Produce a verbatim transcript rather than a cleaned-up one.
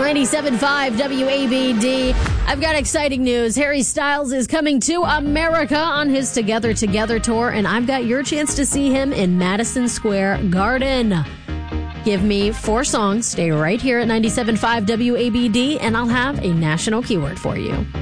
ninety-seven point five W A B D. I've got exciting news. Harry Styles is coming to America on his Together Together tour, and I've got your chance to see him in Madison Square Garden. Give me four songs. Stay right here at ninety-seven point five W A B D, and I'll have a national keyword for you.